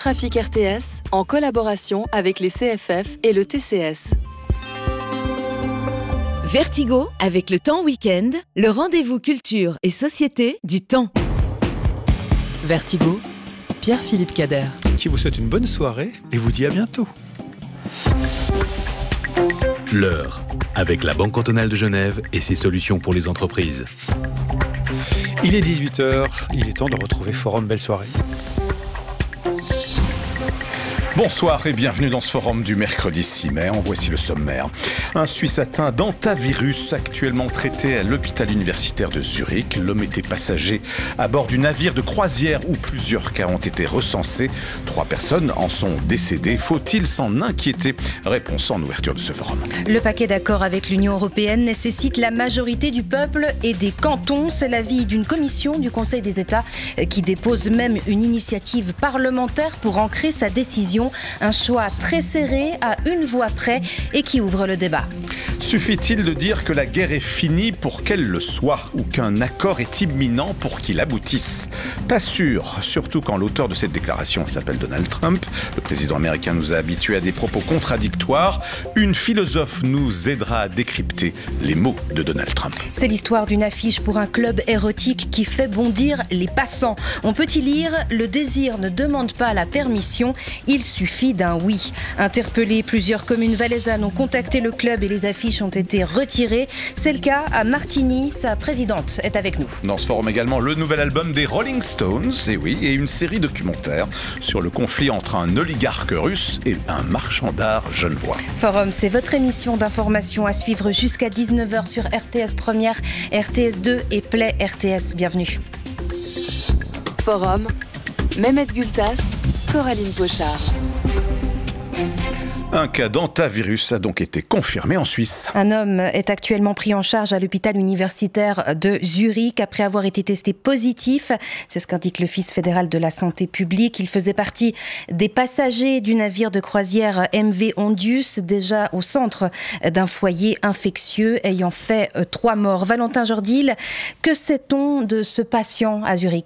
Trafic RTS en collaboration avec les CFF et le TCS. Vertigo avec le Temps Week-end, le rendez-vous culture et société du Temps. Vertigo, Pierre-Philippe Cader. Qui vous souhaite une bonne soirée et vous dit à bientôt. L'heure, avec la Banque cantonale de Genève et ses solutions pour les entreprises. Il est 18h, il est temps de retrouver Forum Belle Soirée. Bonsoir et bienvenue dans ce forum du mercredi 6 mai. En voici le sommaire. Un Suisse atteint d'hantavirus, actuellement traité à l'hôpital universitaire de Zurich. L'homme était passager à bord du navire de croisière où plusieurs cas ont été recensés. 3 personnes en sont décédées. Faut-il s'en inquiéter ? Réponse en ouverture de ce forum. Le paquet d'accord avec l'Union européenne nécessite la majorité du peuple et des cantons. C'est l'avis d'une commission du Conseil des États qui dépose même une initiative parlementaire pour ancrer sa décision. Un choix très serré, à une voix près, et qui ouvre le débat. Suffit-il de dire que la guerre est finie pour qu'elle le soit, ou qu'un accord est imminent pour qu'il aboutisse ? Pas sûr, surtout quand l'auteur de cette déclaration s'appelle Donald Trump. Le président américain nous a habitués à des propos contradictoires. Une philosophe nous aidera à décrypter les mots de Donald Trump. C'est l'histoire d'une affiche pour un club érotique qui fait bondir les passants. On peut y lire « Le désir ne demande pas la permission, il suffit d'un oui ». Interpellés, plusieurs communes valaisannes ont contacté le club et les affiches ont été retirées. C'est le cas à Martigny, sa présidente est avec nous. Dans ce forum également, le nouvel album des Rolling Stones, et une série documentaire sur le conflit entre un oligarque russe et un marchand d'art genevois. Forum, c'est votre émission d'information à suivre jusqu'à 19h sur RTS Première, RTS 2 et Play RTS. Bienvenue. Forum, Mehmet Gültas, Coraline Pochard. Un cas d'hantavirus a donc été confirmé en Suisse. Un homme est actuellement pris en charge à l'hôpital universitaire de Zurich après avoir été testé positif. C'est ce qu'indique l'Office fédéral de la santé publique. Il faisait partie des passagers du navire de croisière MV Ondius, déjà au centre d'un foyer infectieux ayant fait 3 morts. Valentin Jordil, que sait-on de ce patient à Zurich ?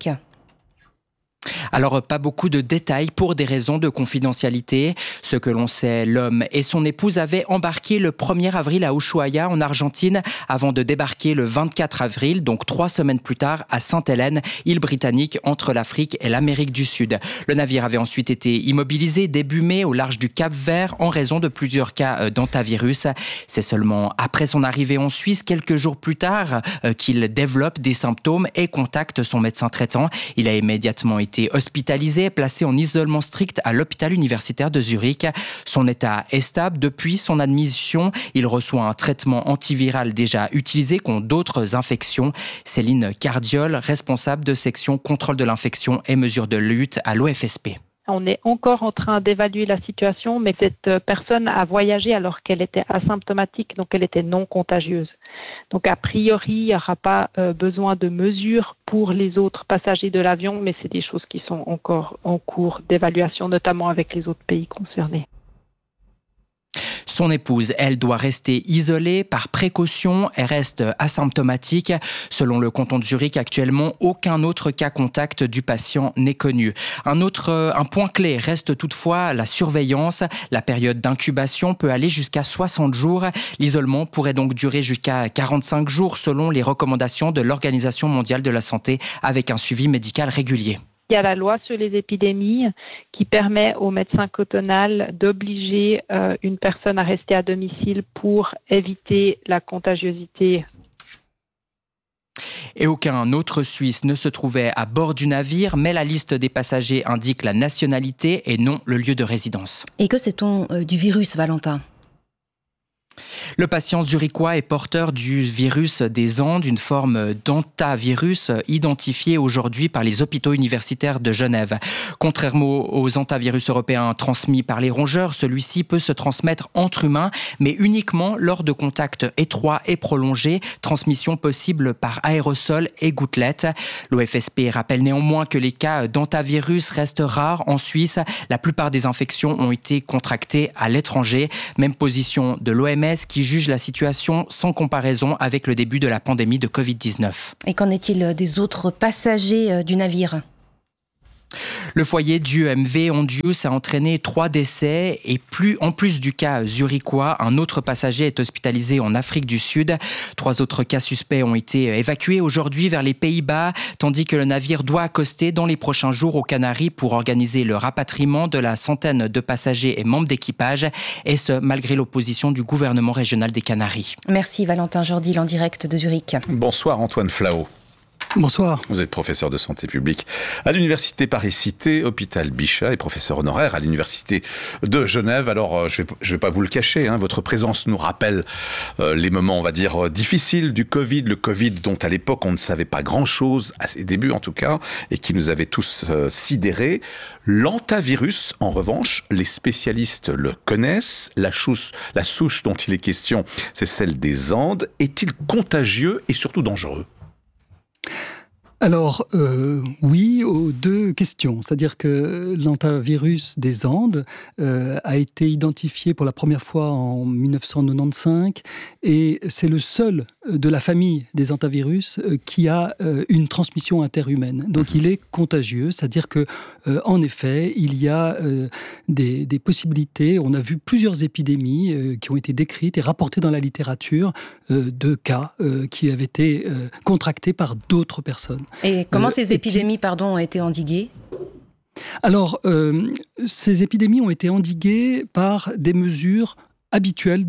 Alors, pas beaucoup de détails pour des raisons de confidentialité. Ce que l'on sait, l'homme et son épouse avaient embarqué le 1er avril à Ushuaia, en Argentine, avant de débarquer le 24 avril, donc 3 semaines plus tard, à Sainte-Hélène, île britannique entre l'Afrique et l'Amérique du Sud. Le navire avait ensuite été immobilisé début mai au large du Cap-Vert en raison de plusieurs cas d'hantavirus. C'est seulement après son arrivée en Suisse, quelques jours plus tard, qu'il développe des symptômes et contacte son médecin traitant. Il a immédiatement été hospitalisé, placé en isolement strict à l'hôpital universitaire de Zurich. Son état est stable depuis son admission. Il reçoit un traitement antiviral déjà utilisé contre d'autres infections. Céline Cardiol, responsable de section contrôle de l'infection et mesures de lutte à l'OFSP. On est encore en train d'évaluer la situation, mais cette personne a voyagé alors qu'elle était asymptomatique, donc elle était non contagieuse. Donc a priori, il n'y aura pas besoin de mesures pour les autres passagers de l'avion, mais c'est des choses qui sont encore en cours d'évaluation, notamment avec les autres pays concernés. Son épouse, elle, doit rester isolée par précaution. Elle reste asymptomatique. Selon le canton de Zurich, actuellement, aucun autre cas contact du patient n'est connu. Un point clé reste toutefois la surveillance. La période d'incubation peut aller jusqu'à 60 jours. L'isolement pourrait donc durer jusqu'à 45 jours selon les recommandations de l'Organisation mondiale de la santé avec un suivi médical régulier. Il y a la loi sur les épidémies qui permet au médecin cantonal d'obliger une personne à rester à domicile pour éviter la contagiosité. Et aucun autre Suisse ne se trouvait à bord du navire, mais la liste des passagers indique la nationalité et non le lieu de résidence. Et que sait-on du virus, Valentin ? Le patient zurichois est porteur du virus des Andes, une forme d'hantavirus identifiée aujourd'hui par les hôpitaux universitaires de Genève. Contrairement aux hantavirus européens transmis par les rongeurs, celui-ci peut se transmettre entre humains, mais uniquement lors de contacts étroits et prolongés, transmission possible par aérosol et gouttelettes. L'OFSP rappelle néanmoins que les cas d'hantavirus restent rares en Suisse. La plupart des infections ont été contractées à l'étranger. Même position de l'OMS qui juge la situation sans comparaison avec le début de la pandémie de Covid-19. Et qu'en est-il des autres passagers du navire ? Le foyer du MV Ondius a entraîné 3 décès et en plus du cas zurichois, un autre passager est hospitalisé en Afrique du Sud. 3 autres cas suspects ont été évacués aujourd'hui vers les Pays-Bas, tandis que le navire doit accoster dans les prochains jours aux Canaries pour organiser le rapatriement de la centaine de passagers et membres d'équipage, et ce, malgré l'opposition du gouvernement régional des Canaries. Merci Valentin Jourdil en direct de Zurich. Bonsoir Antoine Flao. Bonsoir. Vous êtes professeur de santé publique à l'université Paris-Cité, hôpital Bichat, et professeur honoraire à l'université de Genève. Alors, je vais pas vous le cacher, votre présence nous rappelle les moments, on va dire, difficiles du Covid. Le Covid dont à l'époque on ne savait pas grand-chose, à ses débuts en tout cas, et qui nous avait tous sidérés. L'hantavirus, en revanche, les spécialistes le connaissent. La souche dont il est question, c'est celle des Andes. Est-il contagieux et surtout dangereux ? Alors, oui, aux 2 questions. C'est-à-dire que l'hantavirus des Andes a été identifié pour la première fois en 1995 et c'est le seul de la famille des hantavirus qui a une transmission interhumaine. Donc, il est contagieux, c'est-à-dire que, en effet, il y a des possibilités. On a vu plusieurs épidémies qui ont été décrites et rapportées dans la littérature de cas qui avaient été contractés par d'autres personnes. Et comment ces épidémies ont été endiguées ? Alors, ces épidémies ont été endiguées par des mesures habituelles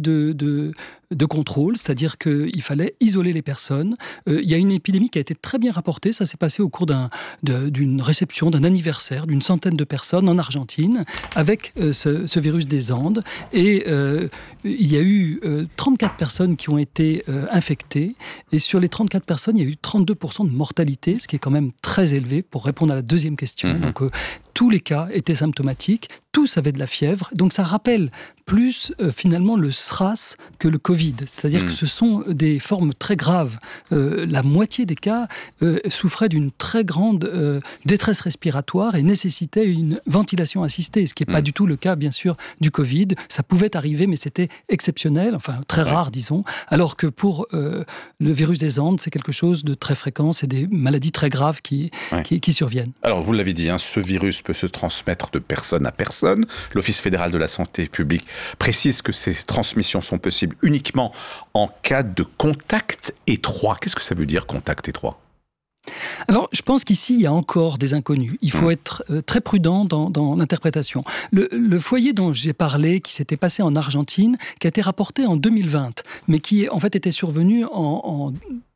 de contrôle, c'est-à-dire qu'il fallait isoler les personnes. Il y a une épidémie qui a été très bien rapportée, ça s'est passé au cours d'une réception, d'un anniversaire d'une centaine de personnes en Argentine avec ce virus des Andes. Et il y a eu 34 personnes qui ont été infectées. Et sur les 34 personnes, il y a eu 32% de mortalité, ce qui est quand même très élevé pour répondre à la deuxième question. Donc tous les cas étaient symptomatiques, tous avaient de la fièvre. Donc ça rappelle plus finalement le SRAS que le Covid. C'est-à-dire que ce sont des formes très graves. La moitié des cas souffraient d'une très grande détresse respiratoire et nécessitaient une ventilation assistée, ce qui n'est pas du tout le cas, bien sûr, du Covid. Ça pouvait arriver, mais c'était exceptionnel, enfin très rare, disons, alors que pour le virus des Andes, c'est quelque chose de très fréquent, c'est des maladies très graves qui surviennent. Alors, vous l'avez dit, ce virus peut se transmettre de personne à personne. L'Office fédéral de la santé publique précise que ces transmissions sont possibles uniquement en cas de contact étroit. Qu'est-ce que ça veut dire, contact étroit ? Alors, je pense qu'ici, il y a encore des inconnus. Il faut être très prudent dans l'interprétation. Le foyer dont j'ai parlé, qui s'était passé en Argentine, qui a été rapporté en 2020, mais qui en fait était survenu en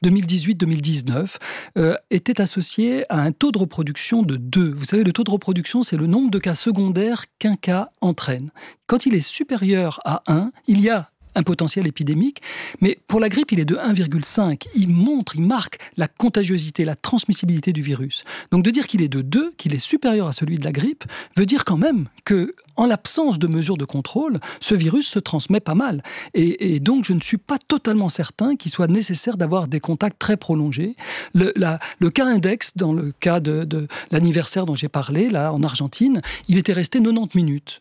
2018-2019, était associé à un taux de reproduction de 2. Vous savez, le taux de reproduction, c'est le nombre de cas secondaires qu'un cas entraîne. Quand il est supérieur à 1, il y a un potentiel épidémique, mais pour la grippe, il est de 1,5. Il marque la contagiosité, la transmissibilité du virus. Donc de dire qu'il est de 2, qu'il est supérieur à celui de la grippe, veut dire quand même que, en l'absence de mesures de contrôle, ce virus se transmet pas mal. Et donc je ne suis pas totalement certain qu'il soit nécessaire d'avoir des contacts très prolongés. Le cas index, dans le cas de l'anniversaire dont j'ai parlé, là, en Argentine, il était resté 90 minutes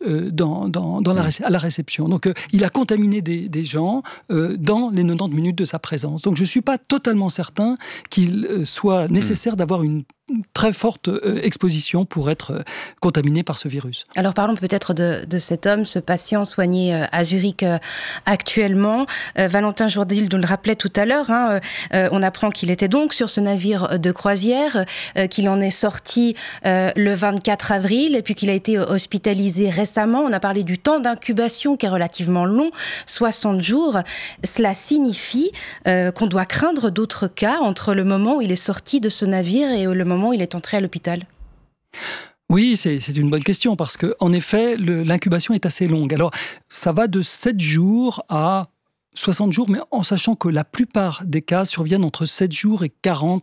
à la réception. Donc il a contaminé des gens dans les 90 minutes de sa présence. Donc je ne suis pas totalement certain qu'il soit nécessaire d'avoir une très forte exposition pour être contaminé par ce virus. Alors parlons peut-être de cet homme, ce patient soigné à Zurich actuellement. Valentin Jourdil nous le rappelait tout à l'heure, on apprend qu'il était donc sur ce navire de croisière, qu'il en est sorti le 24 avril et puis qu'il a été hospitalisé récemment. On a parlé du temps d'incubation qui est relativement long, 60 jours. Cela signifie qu'on doit craindre d'autres cas entre le moment où il est sorti de ce navire et le moment où il est entré à l'hôpital. Oui, c'est une bonne question parce que, en effet, l'incubation est assez longue. Alors, ça va de 7 jours à 60 jours, mais en sachant que la plupart des cas surviennent entre 7 jours et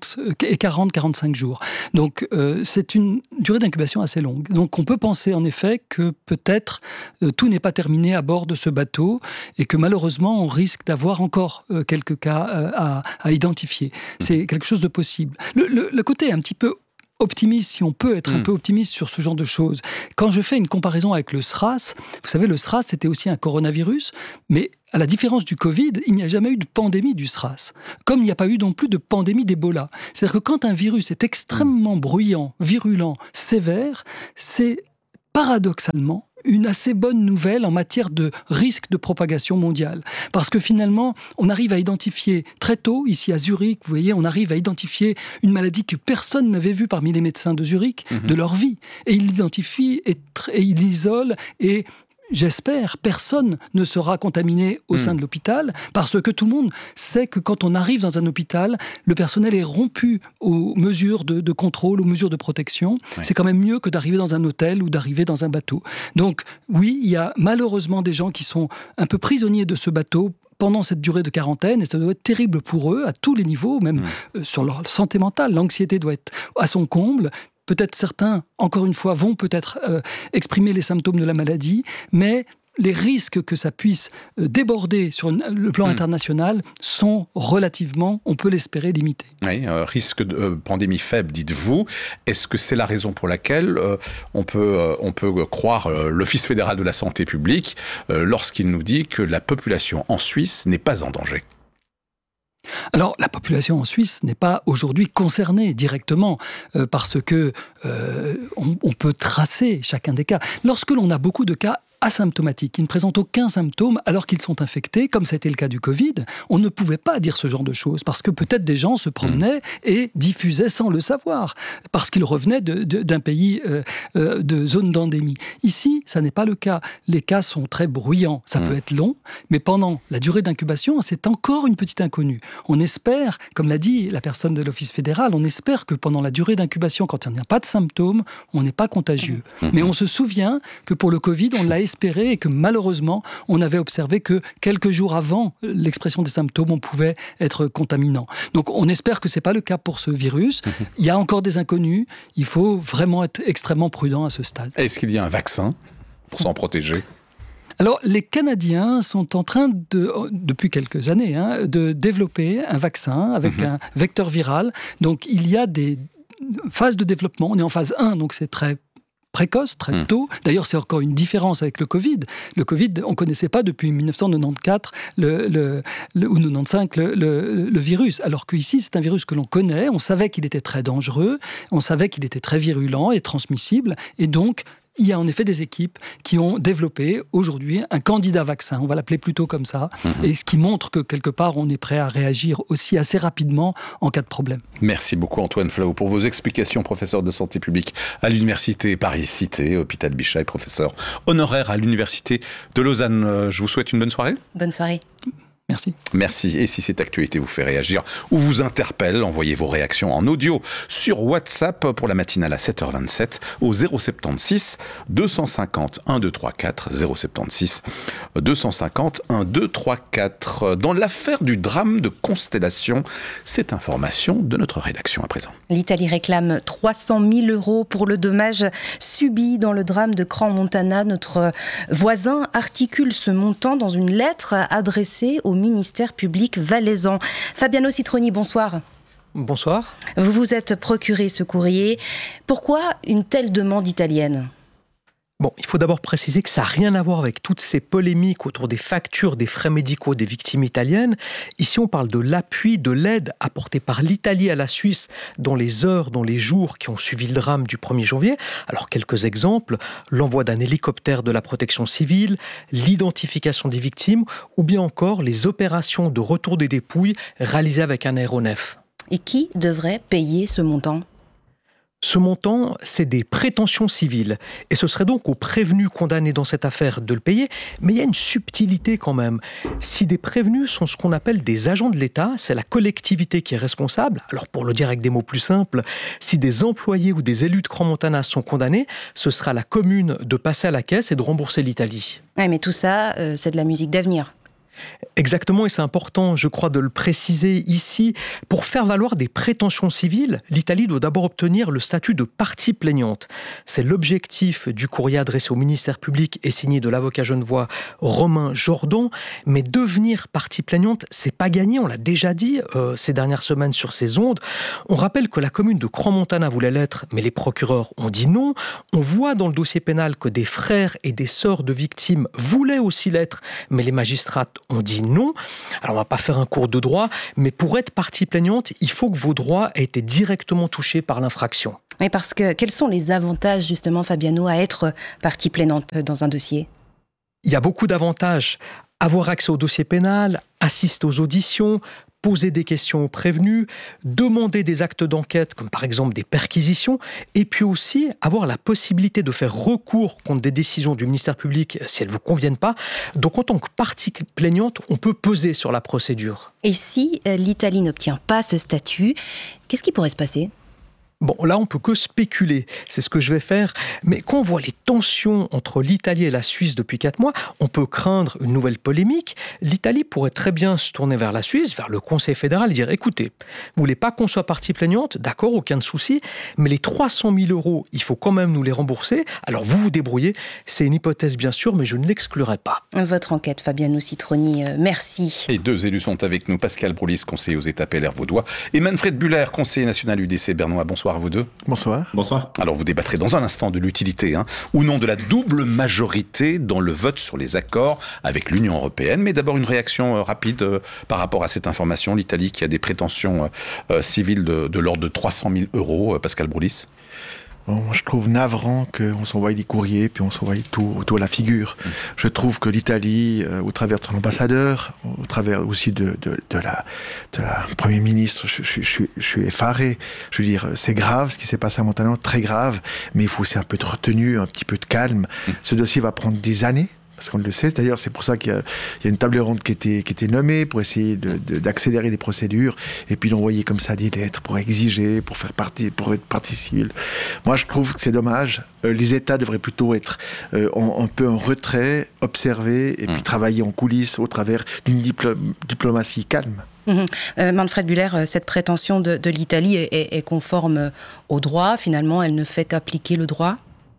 40-45 jours. Donc, c'est une durée d'incubation assez longue. Donc, on peut penser en effet que peut-être tout n'est pas terminé à bord de ce bateau et que malheureusement, on risque d'avoir encore quelques cas à identifier. C'est quelque chose de possible. Le côté un petit peu optimiste, si on peut être un peu optimiste sur ce genre de choses. Quand je fais une comparaison avec le SRAS, vous savez, le SRAS, c'était aussi un coronavirus, mais à la différence du Covid, il n'y a jamais eu de pandémie du SRAS. Comme il n'y a pas eu non plus de pandémie d'Ebola. C'est-à-dire que quand un virus est extrêmement bruyant, virulent, sévère, c'est paradoxalement une assez bonne nouvelle en matière de risque de propagation mondiale. Parce que finalement, on arrive à identifier très tôt, ici à Zurich, vous voyez, on arrive à identifier une maladie que personne n'avait vue parmi les médecins de Zurich de leur vie. Et il l'identifie et il l'isole et... J'espère, personne ne sera contaminé au sein de l'hôpital, parce que tout le monde sait que quand on arrive dans un hôpital, le personnel est rompu aux mesures de contrôle, aux mesures de protection. Ouais. C'est quand même mieux que d'arriver dans un hôtel ou d'arriver dans un bateau. Donc oui, il y a malheureusement des gens qui sont un peu prisonniers de ce bateau pendant cette durée de quarantaine, et ça doit être terrible pour eux, à tous les niveaux, même sur leur santé mentale. L'anxiété doit être à son comble. Peut-être certains, encore une fois, vont peut-être exprimer les symptômes de la maladie, mais les risques que ça puisse déborder sur le plan international sont relativement, on peut l'espérer, limités. Oui, risque de pandémie faible, dites-vous. Est-ce que c'est la raison pour laquelle on peut croire l'Office fédéral de la santé publique lorsqu'il nous dit que la population en Suisse n'est pas en danger ? Alors, la population en Suisse n'est pas aujourd'hui concernée directement parce que on peut tracer chacun des cas. Lorsque l'on a beaucoup de cas asymptomatiques, qui ne présentent aucun symptôme alors qu'ils sont infectés, comme c'était le cas du Covid, on ne pouvait pas dire ce genre de choses, parce que peut-être des gens se promenaient et diffusaient sans le savoir, parce qu'ils revenaient d'un pays de zone d'endémie. Ici, ça n'est pas le cas. Les cas sont très bruyants. Ça peut être long, mais pendant la durée d'incubation, c'est encore une petite inconnue. On espère, comme l'a dit la personne de l'Office fédéral, on espère que pendant la durée d'incubation, quand il n'y a pas de symptômes, on n'est pas contagieux. Mais on se souvient que pour le Covid, on l'a espéré et que malheureusement, on avait observé que quelques jours avant l'expression des symptômes, on pouvait être contaminant. Donc on espère que ce n'est pas le cas pour ce virus. Il y a encore des inconnus. Il faut vraiment être extrêmement prudent à ce stade. Est-ce qu'il y a un vaccin pour s'en protéger ? Alors, les Canadiens sont en train, depuis quelques années, de développer un vaccin avec un vecteur viral. Donc, il y a des phases de développement. On est en phase 1, donc c'est très précoce, très tôt. D'ailleurs, c'est encore une différence avec le Covid. Le Covid, on ne connaissait pas depuis 1994 ou 95 le virus. Alors qu'ici, c'est un virus que l'on connaît. On savait qu'il était très dangereux. On savait qu'il était très virulent et transmissible. Et donc, il y a en effet des équipes qui ont développé aujourd'hui un candidat vaccin, on va l'appeler plutôt comme ça, et ce qui montre que quelque part on est prêt à réagir aussi assez rapidement en cas de problème. Merci beaucoup Antoine Flau pour vos explications, professeur de santé publique à l'université Paris-Cité, hôpital Bichat et professeur honoraire à l'université de Lausanne. Je vous souhaite une bonne soirée. Bonne soirée. Merci. Merci. Et si cette actualité vous fait réagir ou vous interpelle, envoyez vos réactions en audio sur WhatsApp pour la matinale à 7h27 au 076 250 1234 076 250 1234. Dans l'affaire du drame de Constellation, cette information de notre rédaction à présent. L'Italie réclame 300 000 € pour le dommage subi dans le drame de Crans-Montana. Notre voisin articule ce montant dans une lettre adressée au ministère public valaisan. Fabiano Citroni, bonsoir. Bonsoir. Vous vous êtes procuré ce courrier. Pourquoi une telle demande italienne ? Bon, il faut d'abord préciser que ça n'a rien à voir avec toutes ces polémiques autour des factures, des frais médicaux des victimes italiennes. Ici, on parle de l'appui, de l'aide apportée par l'Italie à la Suisse dans les heures, dans les jours qui ont suivi le drame du 1er janvier. Alors, quelques exemples, l'envoi d'un hélicoptère de la protection civile, l'identification des victimes, ou bien encore les opérations de retour des dépouilles réalisées avec un aéronef. Et qui devrait payer ce montant ? Ce montant, c'est des prétentions civiles. Et ce serait donc aux prévenus condamnés dans cette affaire de le payer. Mais il y a une subtilité quand même. Si des prévenus sont ce qu'on appelle des agents de l'État, c'est la collectivité qui est responsable. Alors pour le dire avec des mots plus simples, si des employés ou des élus de Crans-Montana sont condamnés, ce sera à la commune de passer à la caisse et de rembourser l'Italie. Oui, mais tout ça, c'est de la musique d'avenir. Exactement, et c'est important, je crois, de le préciser ici. Pour faire valoir des prétentions civiles, l'Italie doit d'abord obtenir le statut de partie plaignante. C'est l'objectif du courrier adressé au ministère public et signé de l'avocat genevois Romain Jordan. Mais devenir partie plaignante, c'est pas gagné, on l'a déjà dit ces dernières semaines sur ces ondes. On rappelle que la commune de Crans-Montana voulait l'être, mais les procureurs ont dit non. On voit dans le dossier pénal que des frères et des sœurs de victimes voulaient aussi l'être, mais les magistrats ont dit non. Alors on va pas faire un cours de droit, mais pour être partie plaignante, il faut que vos droits aient été directement touchés par l'infraction. Oui, parce que quels sont les avantages justement, Fabiano, à être partie plaignante dans un dossier ? Il y a beaucoup d'avantages. Avoir accès au dossier pénal, assister aux auditions, poser des questions aux prévenus, demander des actes d'enquête, comme par exemple des perquisitions, et puis aussi avoir la possibilité de faire recours contre des décisions du ministère public si elles ne vous conviennent pas. Donc en tant que partie plaignante, on peut peser sur la procédure. Et si l'Italie n'obtient pas ce statut, qu'est-ce qui pourrait se passer ? Bon, là, on peut que spéculer. C'est ce que je vais faire. Mais quand on voit les tensions entre l'Italie et la Suisse depuis 4 mois, on peut craindre une nouvelle polémique. L'Italie pourrait très bien se tourner vers la Suisse, vers le Conseil fédéral et dire « Écoutez, vous voulez pas qu'on soit partie plaignante ? D'accord, aucun souci. Mais les 300 000 €, il faut quand même nous les rembourser. Alors vous vous débrouillez. » C'est une hypothèse, bien sûr, mais je ne l'exclurai pas. Votre enquête, Fabiano Citroni, merci. Et 2 élus sont avec nous. Pascal Broulis, conseiller aux États PLR vaudois, et Manfred Buller, conseiller national UDC bernois. Bonsoir à vous deux. Bonsoir. Bonsoir. Alors vous débattrez dans un instant de l'utilité ou non de la double majorité dans le vote sur les accords avec l'Union européenne. Mais d'abord une réaction rapide par rapport à cette information. L'Italie qui a des prétentions civiles de l'ordre de 300 000 €. Pascal Broulis. Bon, je trouve navrant qu'on s'envoie des courriers, puis on s'envoie tout à la figure. Je trouve que l'Italie, au travers de son ambassadeur, au travers aussi de la Premier ministre, je suis effaré. Je veux dire, c'est grave ce qui s'est passé à Montana, très grave, mais il faut aussi un peu de retenue, un petit peu de calme. Ce dossier va prendre des années. Parce qu'on le sait, d'ailleurs c'est pour ça qu'il y a une table ronde qui était nommée pour essayer d'accélérer les procédures et puis d'envoyer comme ça des lettres pour exiger, pour être partie civile. Moi je trouve que c'est dommage. Les États devraient plutôt être un peu en retrait, observer et puis travailler en coulisses au travers d'une diplomatie calme. Manfred Buller, cette prétention de l'Italie est conforme au droit. Finalement, elle ne fait qu'appliquer le droit ?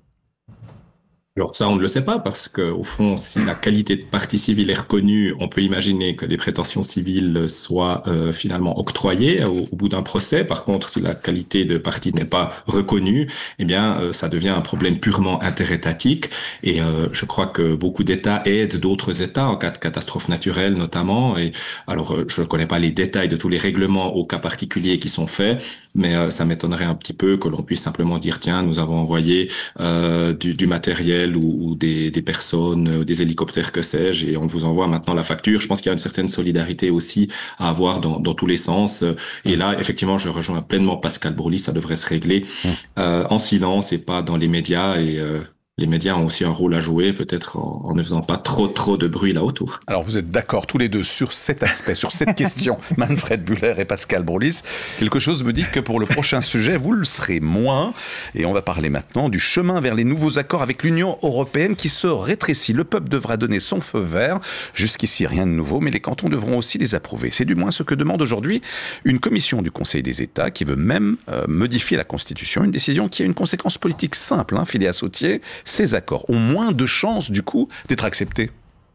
Alors ça, on ne le sait pas, parce que au fond, si la qualité de partie civile est reconnue, on peut imaginer que des prétentions civiles soient finalement octroyées au bout d'un procès. Par contre, si la qualité de partie n'est pas reconnue, eh bien, ça devient un problème purement interétatique. Et je crois que beaucoup d'États aident d'autres États en cas de catastrophe naturelle, notamment. Et alors, je ne connais pas les détails de tous les règlements au cas particulier qui sont faits, mais ça m'étonnerait un petit peu que l'on puisse simplement dire tiens, nous avons envoyé du matériel ou des personnes, des hélicoptères, que sais-je, et on vous envoie maintenant la facture. Je pense qu'il y a une certaine solidarité aussi à avoir dans tous les sens. Et là, effectivement, je rejoins pleinement Pascal Broulis, ça devrait se régler en silence et pas dans les médias. Et les médias ont aussi un rôle à jouer, peut-être en ne faisant pas trop de bruit là autour. Alors vous êtes d'accord tous les deux sur cet aspect, sur cette question, Manfred Buller et Pascal Broulis. Quelque chose me dit que pour le prochain sujet, vous le serez moins. Et on va parler maintenant du chemin vers les nouveaux accords avec l'Union européenne qui se rétrécit. Le peuple devra donner son feu vert. Jusqu'ici, rien de nouveau, mais les cantons devront aussi les approuver. C'est du moins ce que demande aujourd'hui une commission du Conseil des États qui veut même modifier la Constitution. Une décision qui a une conséquence politique simple, Philéa Sautier. Ces accords ont moins de chances, du coup, d'être acceptés.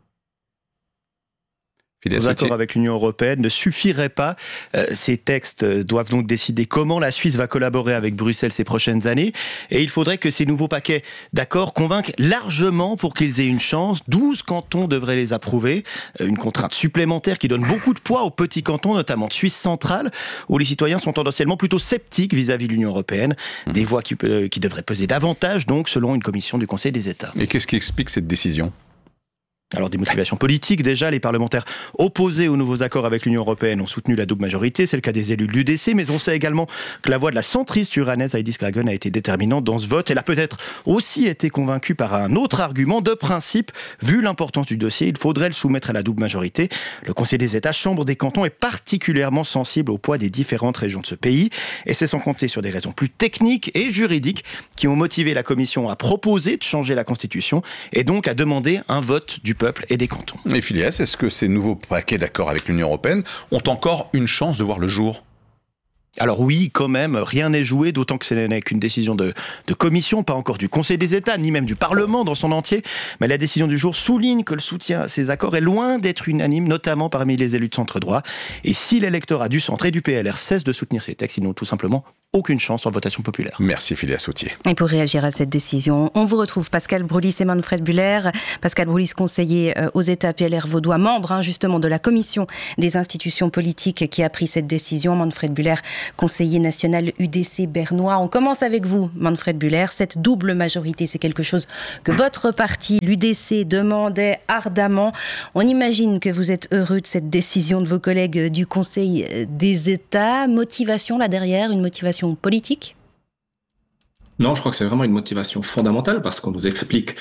Les accords avec l'Union européenne ne suffiraient pas. Ces textes doivent donc décider comment la Suisse va collaborer avec Bruxelles ces prochaines années. Et il faudrait que ces nouveaux paquets d'accords convainquent largement pour qu'ils aient une chance. 12 cantons devraient les approuver. Une contrainte supplémentaire qui donne beaucoup de poids aux petits cantons, notamment de Suisse centrale, où les citoyens sont tendanciellement plutôt sceptiques vis-à-vis de l'Union européenne. Des voix qui devraient peser davantage, donc, selon une commission du Conseil des États. Et qu'est-ce qui explique cette décision ? Alors des motivations politiques déjà, les parlementaires opposés aux nouveaux accords avec l'Union européenne ont soutenu la double majorité, c'est le cas des élus de l'UDC, mais on sait également que la voix de la centriste uranaise Heidi Skragen a été déterminante dans ce vote. Elle a peut-être aussi été convaincue par un autre argument de principe. Vu l'importance du dossier, il faudrait le soumettre à la double majorité. Le Conseil des États, chambre des cantons, est particulièrement sensible au poids des différentes régions de ce pays, et c'est sans compter sur des raisons plus techniques et juridiques qui ont motivé la Commission à proposer de changer la Constitution et donc à demander un vote du peuple et des cantons. Et Philias, est-ce que ces nouveaux paquets d'accords avec l'Union européenne ont encore une chance de voir le jour ? Alors oui, quand même, rien n'est joué, d'autant que ce n'est qu'une décision de commission, pas encore du Conseil des États, ni même du Parlement dans son entier. Mais la décision du jour souligne que le soutien à ces accords est loin d'être unanime, notamment parmi les élus de centre-droit. Et si l'électorat du centre et du PLR cesse de soutenir ces textes, ils n'ont tout simplement aucune chance en votation populaire. Merci Philias Sautier. Et pour réagir à cette décision, on vous retrouve Pascal Broulis et Manfred Buller. Pascal Broulis, conseiller aux États PLR vaudois, membre justement de la commission des institutions politiques qui a pris cette décision. Manfred Buller, conseiller national UDC bernois. On commence avec vous, Manfred Buller. Cette double majorité, c'est quelque chose que votre parti, l'UDC, demandait ardemment. On imagine que vous êtes heureux de cette décision de vos collègues du Conseil des États. Motivation là derrière, une motivation politique ? Non, je crois que c'est vraiment une motivation fondamentale parce qu'on nous explique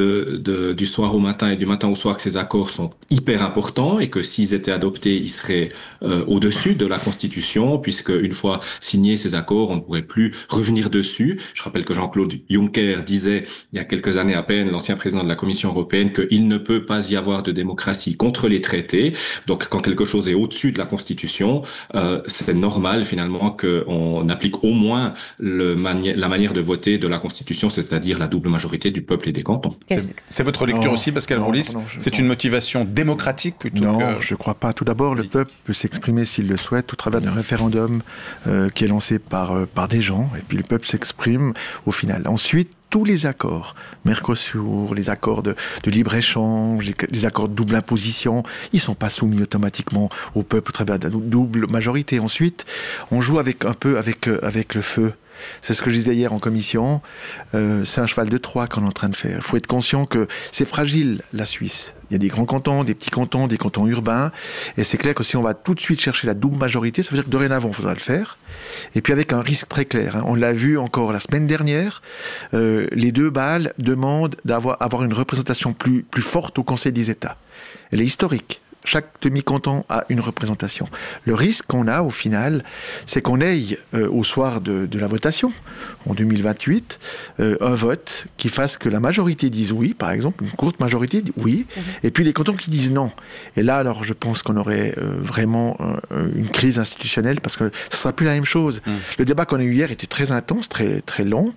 du soir au matin et du matin au soir que ces accords sont hyper importants et que s'ils étaient adoptés, ils seraient au-dessus de la Constitution puisque une fois signés ces accords, on ne pourrait plus revenir dessus. Je rappelle que Jean-Claude Juncker disait il y a quelques années à peine, l'ancien président de la Commission européenne, qu'il ne peut pas y avoir de démocratie contre les traités. Donc quand quelque chose est au-dessus de la Constitution, c'est normal finalement qu'on applique au moins la manière de voter de la Constitution, c'est-à-dire la double majorité du peuple et des cantons. C'est votre lecture aussi, Pascal Broulis ? C'est une motivation démocratique plutôt Non, que... je ne crois pas. Tout d'abord, le peuple peut s'exprimer s'il le souhaite au travers d'un référendum qui est lancé par des gens, et puis le peuple s'exprime au final. Ensuite, tous les accords, Mercosur, les accords de libre-échange, les accords de double imposition, ils ne sont pas soumis automatiquement au peuple au travers d'une double majorité. Ensuite, on joue un peu avec le feu. C'est ce que je disais hier en commission. C'est un cheval de Troie qu'on est en train de faire. Il faut être conscient que c'est fragile, la Suisse. Il y a des grands cantons, des petits cantons, des cantons urbains. Et c'est clair que si on va tout de suite chercher la double majorité, ça veut dire que dorénavant, il faudra le faire. Et puis avec un risque très clair. On l'a vu encore la semaine dernière. Les deux Bâles demandent d'avoir une représentation plus forte au Conseil des États. Elle est historique. Chaque demi-canton a une représentation. Le risque qu'on a au final, c'est qu'on ait au soir de la votation, en 2028, un vote qui fasse que la majorité dise oui, par exemple, une courte majorité dit oui, et puis les cantons qui disent non. Et là, alors, je pense qu'on aurait vraiment une crise institutionnelle parce que ça ne sera plus la même chose. Le débat qu'on a eu hier était très intense, très, très long.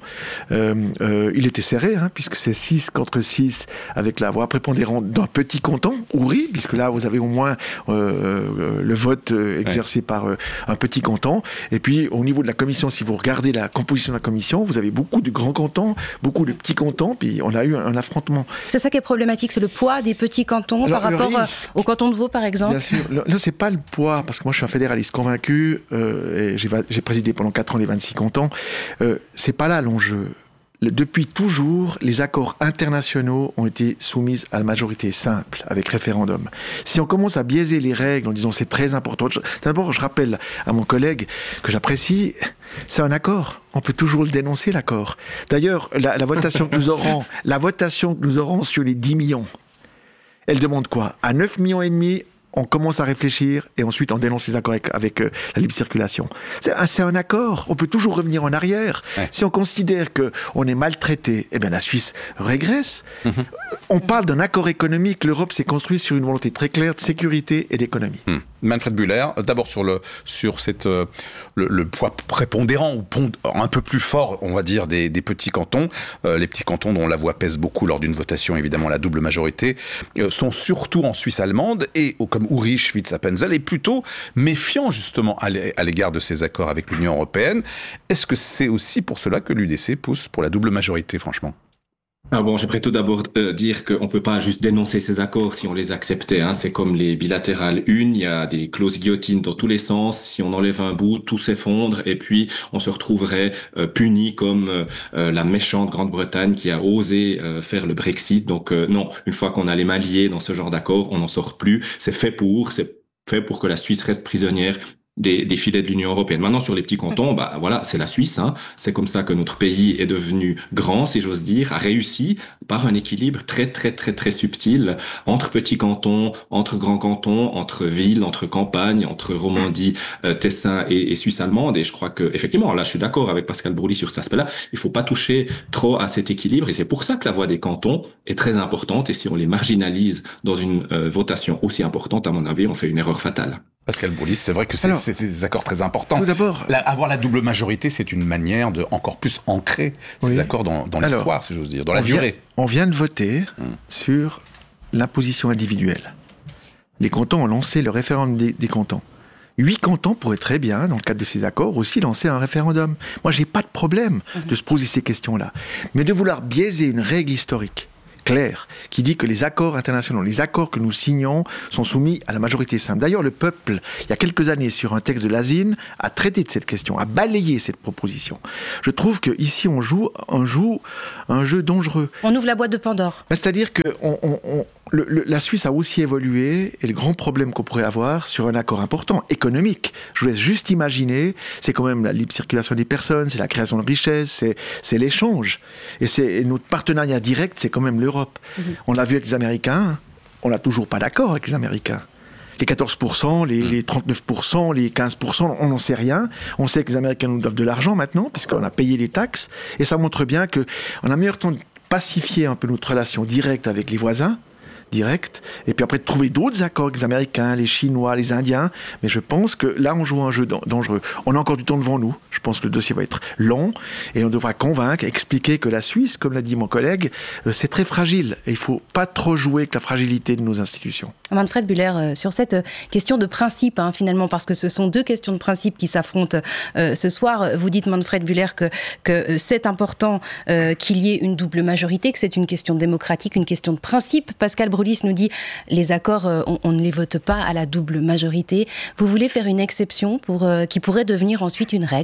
Il était serré, puisque c'est 6 contre 6 avec la voix prépondérante d'un petit canton, Uri, puisque là, vous avez au moins le vote exercé par un petit canton. Et puis, au niveau de la commission, si vous regardez la composition de la commission, vous avez beaucoup de grands cantons, beaucoup de petits cantons, puis on a eu un affrontement. C'est ça qui est problématique, c'est le poids des petits cantons par rapport au canton de Vaud, par exemple. Bien sûr. Là, c'est pas le poids, parce que moi, je suis un fédéraliste convaincu, et j'ai présidé pendant 4 ans les 26 cantons. C'est pas là l'enjeu. Depuis toujours, les accords internationaux ont été soumis à la majorité simple, avec référendum. Si on commence à biaiser les règles en disant c'est très important, d'abord je rappelle à mon collègue que j'apprécie, c'est un accord. On peut toujours le dénoncer, l'accord. D'ailleurs, la votation que nous aurons sur les 10 millions, elle demande quoi ? À 9,5 millions, on commence à réfléchir et ensuite on dénonce les accords avec la libre circulation. C'est un accord, on peut toujours revenir en arrière. Ouais. Si on considère qu'on est maltraité, eh bien la Suisse régresse. On parle d'un accord économique, l'Europe s'est construite sur une volonté très claire de sécurité et d'économie. Manfred Buller, d'abord sur le poids prépondérant ou un peu plus fort, on va dire, des petits cantons. Les petits cantons dont la voix pèse beaucoup lors d'une votation, évidemment la double majorité, sont surtout en Suisse allemande et comme Uri, Schwyz, Appenzell, est plutôt méfiant justement à l'égard de ces accords avec l'Union européenne. Est-ce que c'est aussi pour cela que l'UDC pousse pour la double majorité, franchement ? J'aimerais tout d'abord dire qu'on peut pas juste dénoncer ces accords si on les acceptait. C'est comme les bilatérales 1, il y a des clauses guillotines dans tous les sens. Si on enlève un bout, tout s'effondre et puis on se retrouverait puni comme la méchante Grande-Bretagne qui a osé faire le Brexit. Donc non, une fois qu'on a les mains liées dans ce genre d'accord, on n'en sort plus. C'est fait pour que la Suisse reste prisonnière des filets de l'Union européenne. Maintenant, sur les petits cantons, voilà, c'est la Suisse. Hein. C'est comme ça que notre pays est devenu grand, si j'ose dire, a réussi par un équilibre très, très, très, très subtil entre petits cantons, entre grands cantons, entre villes, entre campagnes, entre Romandie, Tessin et Suisse allemande. Et je crois que, effectivement, là, je suis d'accord avec Pascal Brouly sur cet aspect-là. Il faut pas toucher trop à cet équilibre. Et c'est pour ça que la voix des cantons est très importante. Et si on les marginalise dans une votation aussi importante, à mon avis, on fait une erreur fatale. Pascal Brouly, c'est vrai que c'est des accords très importants. Tout d'abord, avoir la double majorité, c'est une manière de encore plus ancrer ces accords dans l'histoire, si j'ose dire, dans la durée. On vient de voter sur l'imposition individuelle. Les cantons ont lancé le référendum des cantons. 8 cantons pourraient très bien, dans le cadre de ces accords, aussi lancer un référendum. Moi, j'ai pas de problème de se poser ces questions-là. Mais de vouloir biaiser une règle historique clair, qui dit que les accords internationaux, les accords que nous signons sont soumis à la majorité simple. D'ailleurs, le peuple, il y a quelques années, sur un texte de l'ASIN, a traité de cette question, a balayé cette proposition. Je trouve qu'ici, on joue un jeu dangereux. On ouvre la boîte de Pandore. C'est-à-dire que la Suisse a aussi évolué, et le grand problème qu'on pourrait avoir sur un accord important, économique, je vous laisse juste imaginer, c'est quand même la libre circulation des personnes, c'est la création de richesses, c'est l'échange. Et notre partenariat direct, c'est quand même l'Europe. On l'a vu avec les Américains, on n'a toujours pas d'accord avec les Américains. Les 14%, les 39%, les 15%, on n'en sait rien. On sait que les Américains nous doivent de l'argent maintenant, puisqu'on a payé les taxes, et ça montre bien qu'on a meilleur temps de pacifier un peu notre relation directe avec les voisins, direct, et puis après de trouver d'autres accords avec les Américains, les Chinois, les Indiens, mais je pense que là on joue un jeu dangereux. On a encore du temps devant nous, je pense que le dossier va être long, et on devra convaincre, expliquer que la Suisse, comme l'a dit mon collègue, c'est très fragile, et il ne faut pas trop jouer avec la fragilité de nos institutions. Manfred Bühler, sur cette question de principe, finalement, parce que ce sont deux questions de principe qui s'affrontent ce soir, vous dites, Manfred Bühler, que c'est important qu'il y ait une double majorité, que c'est une question démocratique, une question de principe. Pascal Brouly nous dit les accords, on ne les vote pas à la double majorité. Vous voulez faire une exception qui pourrait devenir ensuite une règle ?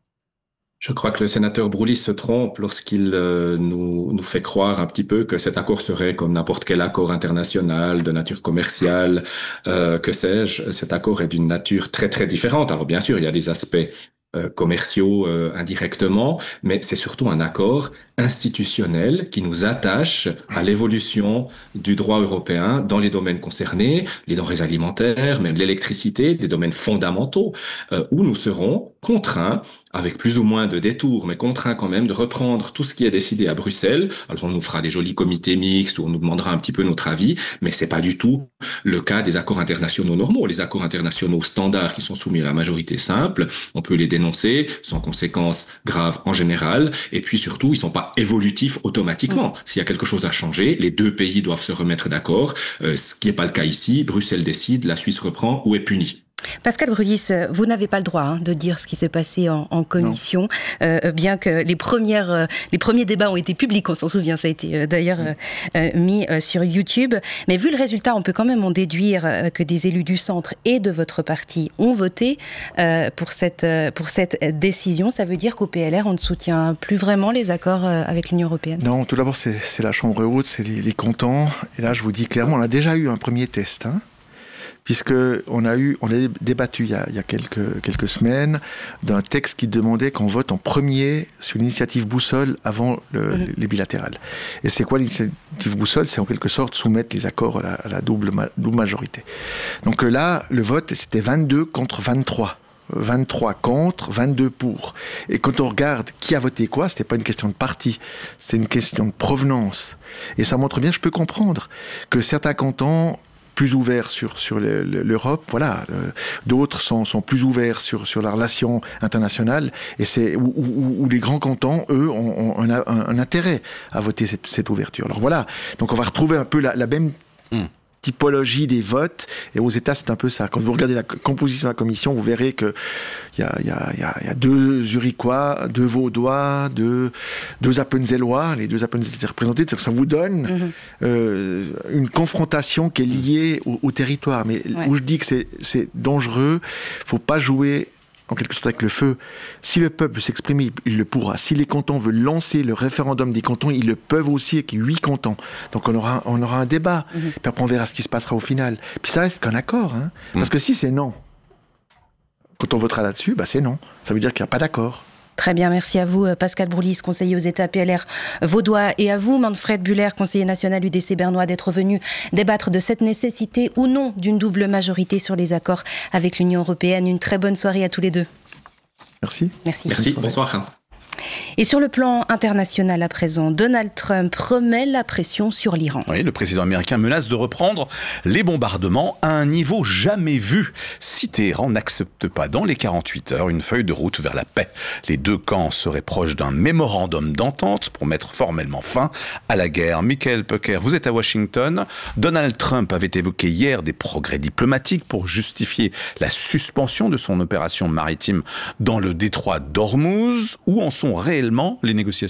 Je crois que le sénateur Brouly se trompe lorsqu'il nous fait croire un petit peu que cet accord serait comme n'importe quel accord international de nature commerciale, que sais-je. Cet accord est d'une nature très très différente. Alors bien sûr, il y a des aspects commerciaux indirectement, mais c'est surtout un accord institutionnel qui nous attache à l'évolution du droit européen dans les domaines concernés, les denrées alimentaires, même l'électricité, des domaines fondamentaux, où nous serons contraints, avec plus ou moins de détours, mais contraints quand même de reprendre tout ce qui est décidé à Bruxelles. Alors on nous fera des jolis comités mixtes où on nous demandera un petit peu notre avis, mais c'est pas du tout le cas des accords internationaux normaux. Les accords internationaux standards qui sont soumis à la majorité simple, on peut les dénoncer sans conséquences graves en général, et puis surtout ils sont pas évolutifs automatiquement. S'il y a quelque chose à changer, les deux pays doivent se remettre d'accord, ce qui n'est pas le cas ici. Bruxelles décide, la Suisse reprend ou est punie. Pascal Brouly, vous n'avez pas le droit de dire ce qui s'est passé en commission, bien que les premiers débats ont été publics, on s'en souvient, ça a été d'ailleurs mis sur YouTube. Mais vu le résultat, on peut quand même en déduire que des élus du centre et de votre parti ont voté pour cette décision. Ça veut dire qu'au PLR, on ne soutient plus vraiment les accords avec l'Union européenne ? Non, tout d'abord, c'est la Chambre haute, c'est les cantons. Et là, je vous dis clairement, on a déjà eu un premier test, puisqu'on a débattu il y a quelques semaines d'un texte qui demandait qu'on vote en premier sur l'initiative boussole avant les bilatérales. Et c'est quoi l'initiative boussole ? C'est en quelque sorte soumettre les accords à la double majorité. Donc là, le vote, c'était 22 contre 23. 23 contre, 22 pour. Et quand on regarde qui a voté quoi, c'était pas une question de parti, c'était une question de provenance. Et ça montre bien, je peux comprendre, que certains cantons plus ouverts sur l'Europe, voilà. D'autres sont plus ouverts sur la relation internationale, et c'est où les grands cantons, eux, ont un intérêt à voter cette ouverture. Alors voilà, donc on va retrouver un peu la même typologie des votes, et aux États c'est un peu ça. Quand vous regardez la composition de la commission, vous verrez que il y a 2 Zurichois, 2 Vaudois, 2 Appenzellois, les 2 Appenzellois étaient représentés, donc ça vous donne une confrontation qui est liée au territoire, mais où je dis que c'est dangereux, faut pas jouer en quelque sorte avec le feu. Si le peuple veut s'exprimer, il le pourra. Si les cantons veulent lancer le référendum des cantons, ils le peuvent aussi avec 8 cantons. Donc on aura un débat. Puis après on verra ce qui se passera au final. Puis ça reste qu'un accord. Parce que si c'est non, Quand on votera là-dessus, c'est non. Ça veut dire qu'il n'y a pas d'accord. Très bien, merci à vous Pascal Broulis, conseiller aux États PLR vaudois, et à vous Manfred Buller, conseiller national UDC bernois, d'être venu débattre de cette nécessité ou non d'une double majorité sur les accords avec l'Union européenne. Une très bonne soirée à tous les deux. Merci. Merci, bonsoir. Et sur le plan international à présent, Donald Trump remet la pression sur l'Iran. Oui, le président américain menace de reprendre les bombardements à un niveau jamais vu si Téhéran n'accepte pas dans les 48 heures une feuille de route vers la paix. Les deux camps seraient proches d'un mémorandum d'entente pour mettre formellement fin à la guerre. Michael Pecker, vous êtes à Washington. Donald Trump avait évoqué hier des progrès diplomatiques pour justifier la suspension de son opération maritime dans le détroit d'Ormuz. Où en sont réellement les négociations ?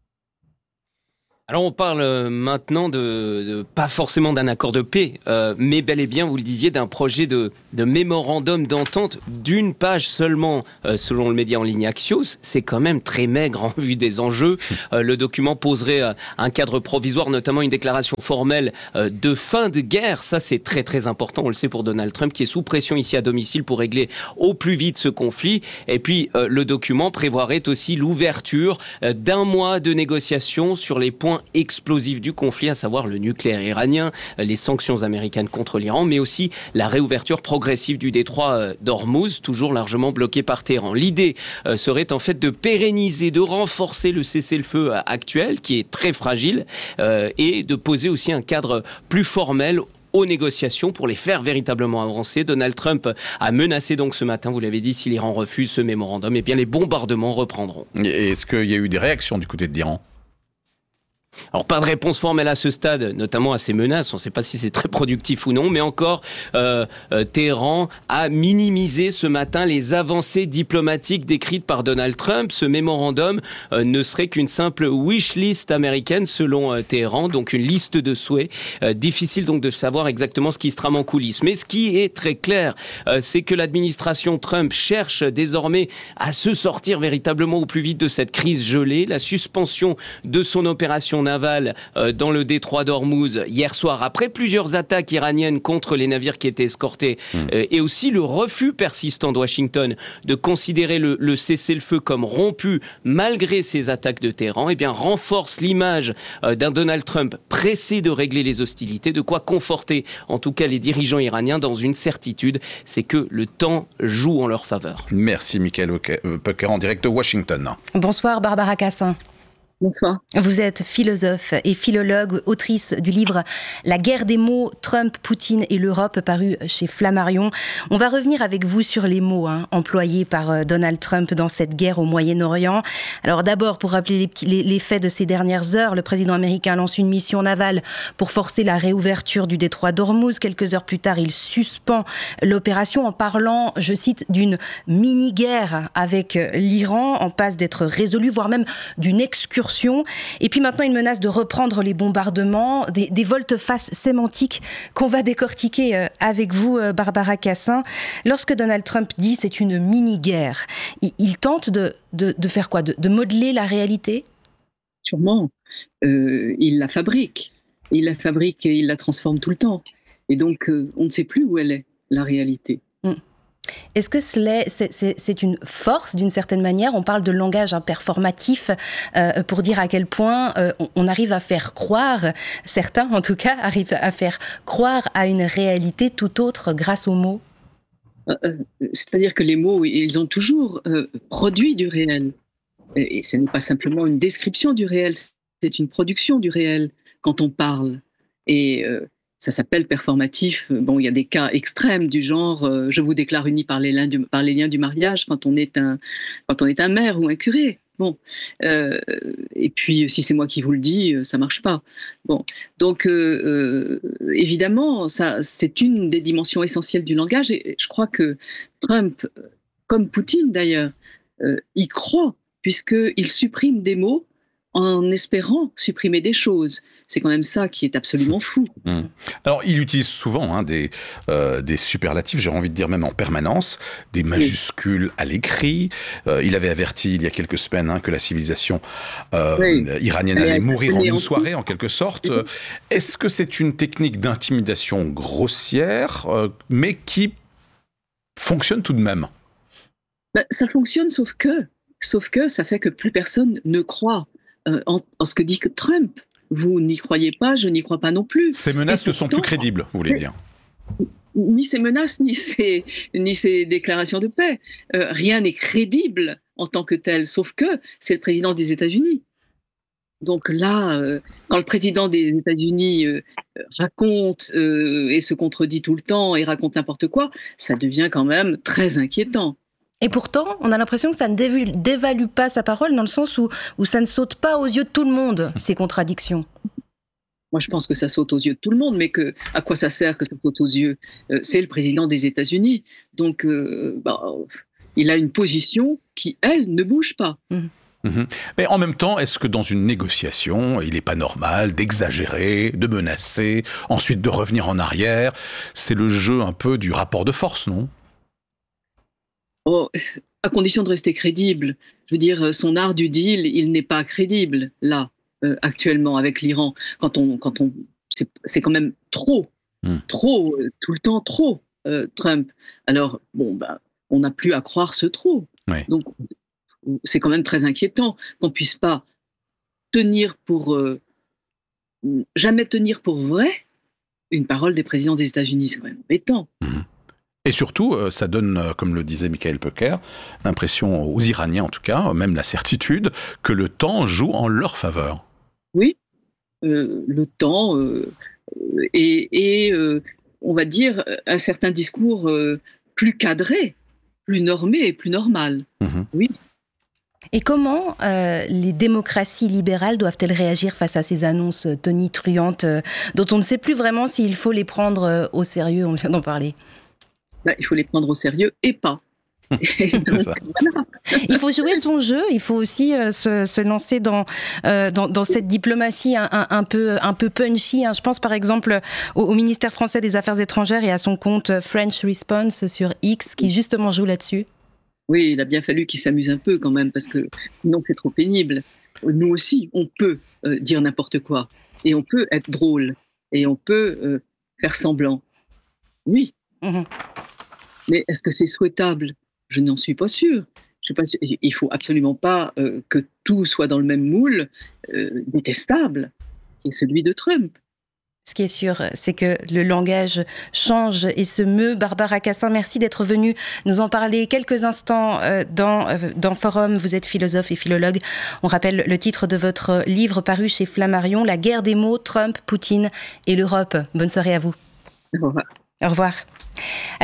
Alors on parle maintenant pas forcément d'un accord de paix, mais bel et bien, vous le disiez, d'un projet de mémorandum d'entente d'une page seulement, selon le média en ligne Axios. C'est quand même très maigre en vue des enjeux. Le document poserait un cadre provisoire, notamment une déclaration formelle de fin de guerre. Ça, c'est très très important, on le sait, pour Donald Trump, qui est sous pression ici à domicile pour régler au plus vite ce conflit. Et puis, le document prévoirait aussi l'ouverture d'un mois de négociations sur les points explosif du conflit, à savoir le nucléaire iranien, les sanctions américaines contre l'Iran, mais aussi la réouverture progressive du détroit d'Ormuz, toujours largement bloqué par Téhéran. L'idée serait en fait de pérenniser, de renforcer le cessez-le-feu actuel, qui est très fragile, et de poser aussi un cadre plus formel aux négociations pour les faire véritablement avancer. Donald Trump a menacé donc ce matin, vous l'avez dit, si l'Iran refuse ce mémorandum, eh bien les bombardements reprendront. Et est-ce qu'il y a eu des réactions du côté de l'Iran ? Alors pas de réponse formelle à ce stade, notamment à ces menaces, on ne sait pas si c'est très productif ou non, mais encore Téhéran a minimisé ce matin les avancées diplomatiques décrites par Donald Trump. Ce mémorandum ne serait qu'une simple wish list américaine selon Téhéran, donc une liste de souhaits. Difficile donc de savoir exactement ce qui se trame en coulisses. Mais ce qui est très clair, c'est que l'administration Trump cherche désormais à se sortir véritablement au plus vite de cette crise gelée. La suspension de son opération navale dans le détroit d'Ormuz hier soir, après plusieurs attaques iraniennes contre les navires qui étaient escortés, et aussi le refus persistant de Washington de considérer le cessez-le-feu comme rompu malgré ces attaques de Téhéran, renforce l'image d'un Donald Trump pressé de régler les hostilités, de quoi conforter en tout cas les dirigeants iraniens dans une certitude, c'est que le temps joue en leur faveur. Merci Michael Pecker en direct de Washington. Bonsoir Barbara Cassin. Bonsoir. Vous êtes philosophe et philologue, autrice du livre « La guerre des mots, Trump, Poutine et l'Europe » paru chez Flammarion. On va revenir avec vous sur les mots employés par Donald Trump dans cette guerre au Moyen-Orient. Alors d'abord, pour rappeler les faits de ces dernières heures, le président américain lance une mission navale pour forcer la réouverture du détroit d'Ormuz. Quelques heures plus tard, il suspend l'opération en parlant, je cite, d'une mini-guerre avec l'Iran, en passe d'être résolue, voire même d'une excursion. Et puis maintenant, il menace de reprendre les bombardements, des volte-face sémantiques qu'on va décortiquer avec vous, Barbara Cassin. Lorsque Donald Trump dit c'est une mini-guerre, il tente de faire quoi ? De modeler la réalité ? Sûrement. Il la fabrique. Il la fabrique et il la transforme tout le temps. Et donc, on ne sait plus où elle est, la réalité. Est-ce que c'est une force d'une certaine manière ? On parle de langage performatif pour dire à quel point on arrive à faire croire, certains en tout cas, arrivent à faire croire à une réalité tout autre grâce aux mots. C'est-à-dire que les mots, ils ont toujours produit du réel. Et ce n'est pas simplement une description du réel, c'est une production du réel quand on parle. Et ça s'appelle performatif. Bon, il y a des cas extrêmes du genre je vous déclare unis par les liens du mariage quand on est un maire ou un curé. Bon, et puis si c'est moi qui vous le dis, ça marche pas. Bon, donc évidemment, ça c'est une des dimensions essentielles du langage. Et je crois que Trump, comme Poutine d'ailleurs, y croit puisqu'il supprime des mots en espérant supprimer des choses. C'est quand même ça qui est absolument fou. Alors, il utilise souvent des superlatifs, j'ai envie de dire même en permanence, des majuscules à l'écrit. Il avait averti il y a quelques semaines que la civilisation iranienne allait mourir en une soirée, en quelque sorte. Est-ce que c'est une technique d'intimidation grossière, mais qui fonctionne tout de même ? Ça fonctionne, sauf que ça fait que plus personne ne croit en ce que dit Trump. Vous n'y croyez pas, je n'y crois pas non plus. Ces menaces ne sont plus crédibles, vous voulez dire? Ni ces menaces, ni ces déclarations de paix. Rien n'est crédible en tant que tel, sauf que c'est le président des États-Unis. Donc là, quand le président des États-Unis raconte et se contredit tout le temps et raconte n'importe quoi, ça devient quand même très inquiétant. Et pourtant, on a l'impression que ça ne dévalue pas sa parole, dans le sens où ça ne saute pas aux yeux de tout le monde, ces contradictions. Moi, je pense que ça saute aux yeux de tout le monde, mais à quoi ça sert que ça saute aux yeux? C'est le président des États-Unis. Donc, il a une position qui, elle, ne bouge pas. Mais en même temps, est-ce que dans une négociation, il n'est pas normal d'exagérer, de menacer, ensuite de revenir en arrière? C'est le jeu un peu du rapport de force, non? À condition de rester crédible. Je veux dire, son art du deal, il n'est pas crédible, là. Actuellement avec l'Iran, c'est quand même trop, tout le temps trop, Trump. Alors, on n'a plus à croire ce trop. Ouais. Donc, c'est quand même très inquiétant qu'on puisse pas jamais tenir pour vrai une parole des présidents des États-Unis. C'est quand même embêtant. Et surtout, ça donne, comme le disait Michael Pöcker, l'impression aux Iraniens en tout cas, même la certitude, que le temps joue en leur faveur. Oui, le temps et on va dire un certain discours plus cadré, plus normé et plus normal. Oui. Et comment les démocraties libérales doivent-elles réagir face à ces annonces tonitruantes dont on ne sait plus vraiment s'il faut les prendre au sérieux? On vient d'en parler. Il faut les prendre au sérieux et pas. Donc, voilà. Il faut jouer son jeu, il faut aussi se lancer dans cette diplomatie un peu punchy. Je pense par exemple au ministère français des Affaires étrangères et à son compte French Response sur X qui justement joue là-dessus. Oui, il a bien fallu qu'il s'amuse un peu quand même, parce que sinon c'est trop pénible. Nous aussi, on peut dire n'importe quoi, et on peut être drôle, et on peut faire semblant. Oui. Mais est-ce que c'est souhaitable? Je n'en suis pas sûre. Il faut absolument pas que tout soit dans le même moule détestable, qui est celui de Trump. Ce qui est sûr, c'est que le langage change et se meut. Barbara Cassin, merci d'être venue nous en parler quelques instants dans Forum. Vous êtes philosophe et philologue. On rappelle le titre de votre livre paru chez Flammarion, La guerre des mots, Trump, Poutine et l'Europe. Bonne soirée à vous. Au revoir. Au revoir. À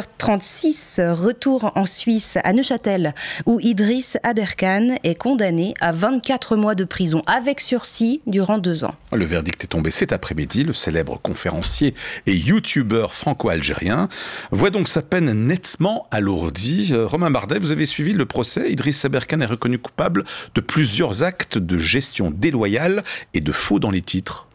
18h36, retour en Suisse, à Neuchâtel, où Idriss Aberkan est condamné à 24 mois de prison avec sursis durant 2 ans. Le verdict est tombé cet après-midi. Le célèbre conférencier et youtubeur franco-algérien voit donc sa peine nettement alourdie. Romain Bardet, vous avez suivi le procès. Idriss Aberkan est reconnu coupable de plusieurs actes de gestion déloyale et de faux dans les titres.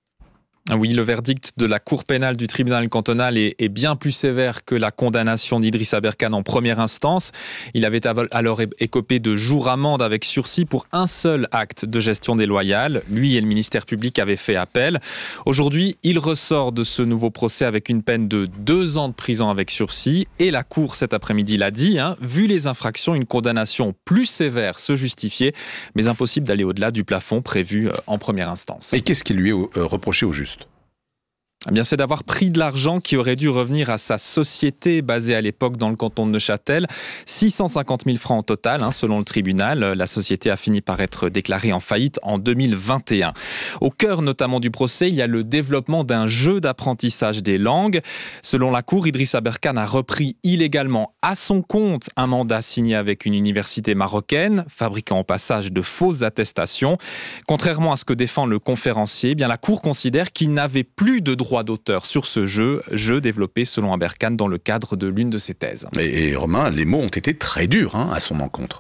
Oui, le verdict de la Cour pénale du tribunal cantonal est bien plus sévère que la condamnation d'Idriss Aberkan en première instance. Il avait alors écopé de jours amende avec sursis pour un seul acte de gestion déloyale. Lui et le ministère public avaient fait appel. Aujourd'hui, il ressort de ce nouveau procès avec une peine de 2 ans de prison avec sursis. Et la Cour, cet après-midi, l'a dit, vu les infractions, une condamnation plus sévère se justifiait, mais impossible d'aller au-delà du plafond prévu en première instance. Et qu'est-ce qui lui est reproché au juste ? Eh bien, c'est d'avoir pris de l'argent qui aurait dû revenir à sa société basée à l'époque dans le canton de Neuchâtel. 650 000 francs au total, selon le tribunal. La société a fini par être déclarée en faillite en 2021. Au cœur notamment du procès, il y a le développement d'un jeu d'apprentissage des langues. Selon la Cour, Idriss Aberkan a repris illégalement à son compte un mandat signé avec une université marocaine, fabriquant au passage de fausses attestations. Contrairement à ce que défend le conférencier, bien la Cour considère qu'il n'avait plus de droit d'auteur sur ce jeu développé selon Aberkan dans le cadre de l'une de ses thèses. Et Romain, les mots ont été très durs à son encontre.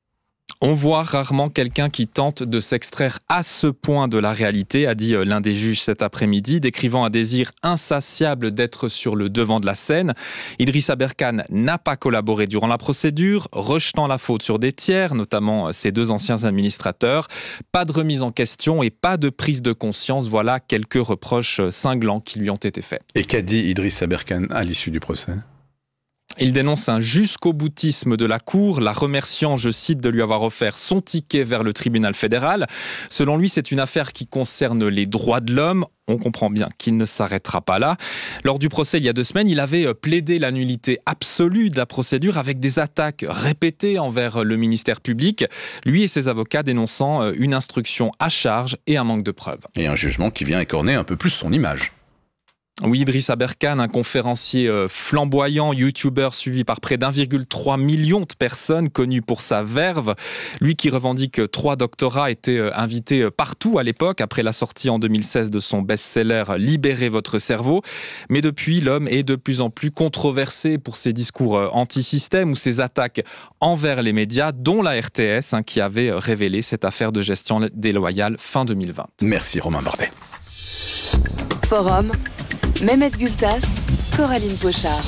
On voit rarement quelqu'un qui tente de s'extraire à ce point de la réalité, a dit l'un des juges cet après-midi, décrivant un désir insatiable d'être sur le devant de la scène. Idriss Aberkan n'a pas collaboré durant la procédure, rejetant la faute sur des tiers, notamment ses 2 anciens administrateurs. Pas de remise en question et pas de prise de conscience. Voilà quelques reproches cinglants qui lui ont été faits. Et qu'a dit Idriss Aberkan à l'issue du procès ? Il dénonce un jusqu'au-boutisme de la Cour, la remerciant, je cite, de lui avoir offert son ticket vers le tribunal fédéral. Selon lui, c'est une affaire qui concerne les droits de l'homme. On comprend bien qu'il ne s'arrêtera pas là. Lors du procès il y a 2 semaines, il avait plaidé la nullité absolue de la procédure avec des attaques répétées envers le ministère public, lui et ses avocats dénonçant une instruction à charge et un manque de preuves. Et un jugement qui vient écorner un peu plus son image. Oui, Idrissa Berkane, un conférencier flamboyant, youtubeur suivi par près d'1,3 million de personnes, connu pour sa verve. Lui qui revendique 3 doctorats était invité partout à l'époque, après la sortie en 2016 de son best-seller « Libérez votre cerveau ». Mais depuis, l'homme est de plus en plus controversé pour ses discours anti-système ou ses attaques envers les médias, dont la RTS, qui avait révélé cette affaire de gestion déloyale fin 2020. Merci Romain Bardet. Forum, Mehmet Gültas, Coraline Pochard.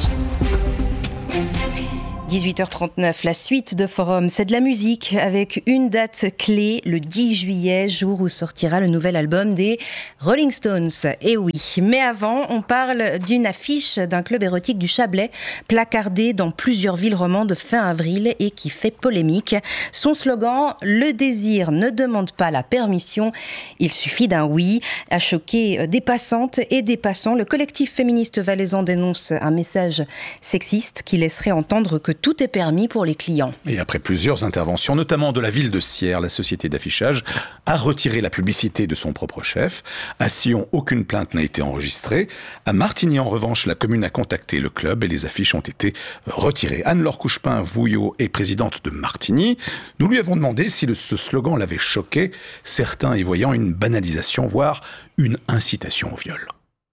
18h39, la suite de Forum, c'est de la musique avec une date clé, le 10 juillet, jour où sortira le nouvel album des Rolling Stones. Et oui, mais avant, on parle d'une affiche d'un club érotique du Chablais, placardée dans plusieurs villes romandes fin avril et qui fait polémique. Son slogan, le désir ne demande pas la permission, il suffit d'un oui, a choqué des passantes et des passants. Le collectif féministe valaisan dénonce un message sexiste qui laisserait entendre que tout est permis pour les clients. Et après plusieurs interventions, notamment de la ville de Sierre, la société d'affichage a retiré la publicité de son propre chef. À Sion, aucune plainte n'a été enregistrée. À Martigny, en revanche, la commune a contacté le club et les affiches ont été retirées. Anne-Laure Couchepin-Vouillot est présidente de Martigny. Nous lui avons demandé si ce slogan l'avait choqué, certains y voyant une banalisation, voire une incitation au viol.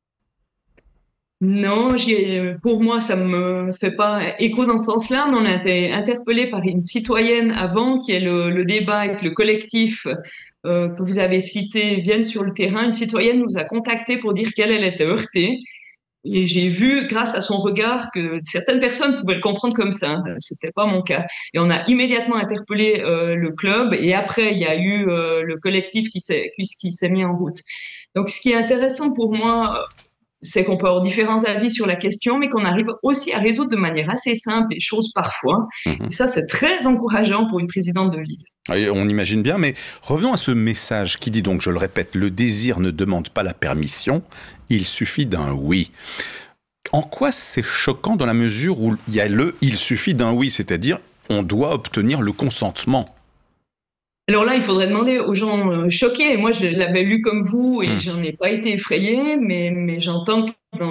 Non, pour moi, ça me fait pas écho dans ce sens-là, mais on a été interpellé par une citoyenne avant qu'il y ait le débat avec le collectif que vous avez cité vienne sur le terrain. Une citoyenne nous a contacté pour dire qu'elle était heurtée. Et j'ai vu, grâce à son regard, que certaines personnes pouvaient le comprendre comme ça. C'était pas mon cas. Et on a immédiatement interpellé le club. Et après, il y a eu le collectif qui s'est mis en route. Donc, ce qui est intéressant pour moi, c'est qu'on peut avoir différents avis sur la question, mais qu'on arrive aussi à résoudre de manière assez simple les choses parfois. Et ça, c'est très encourageant pour une présidente de ville. On imagine bien, mais revenons à ce message qui dit donc, je le répète, le désir ne demande pas la permission, il suffit d'un oui. En quoi c'est choquant dans la mesure où il y a il suffit d'un oui, c'est-à-dire on doit obtenir le consentement? Alors là, il faudrait demander aux gens choqués. Moi, je l'avais lu comme vous et j'en ai pas été effrayée, mais j'entends